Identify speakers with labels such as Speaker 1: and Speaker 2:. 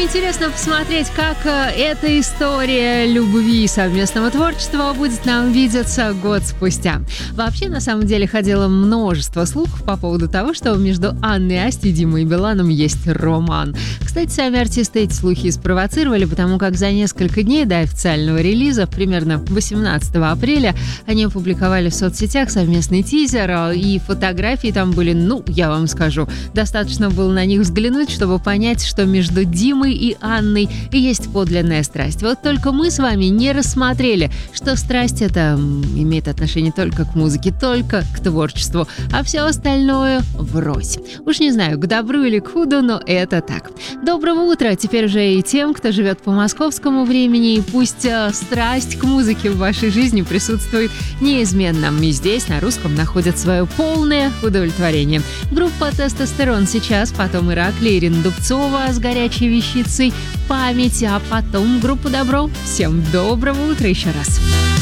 Speaker 1: интересно посмотреть, как эта история любви и совместного творчества будет нам видеться год спустя. Вообще, на самом деле, ходило множество слухов по поводу того, что между Анной Асти, Димой и Биланом есть роман. Кстати, сами артисты эти слухи спровоцировали, потому как за несколько дней до официального релиза, примерно 18 апреля, они опубликовали в соцсетях совместный тизер, и фотографии там были, я вам скажу, достаточно было на них взглянуть, чтобы понять, что между Димой и Анной есть подлинная страсть. Вот только мы с вами не рассмотрели, что страсть эта имеет отношение только к музыке, только к творчеству, а все остальное врозь. Уж не знаю, к добру или к худу, но это так. Доброго утра теперь уже и тем, кто живет по московскому времени, и пусть страсть к музыке в вашей жизни присутствует неизменно. И здесь на русском находит свое полное удовлетворение. Группа «Тестостерон» сейчас, потом Иракли, Ирина Дубцова с горячей вещицей «Память», а потом группа «Добро». Всем доброго утра еще раз.